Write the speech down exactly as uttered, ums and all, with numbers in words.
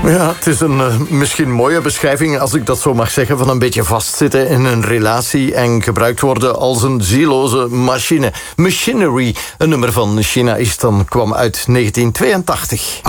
Ja, het is een uh, misschien mooie beschrijving, als ik dat zo mag zeggen, van een beetje vastzitten in een relatie en gebruikt worden als een zieloze machine. Machinery, een nummer van China Easton, kwam uit negentien tweeëntachtig.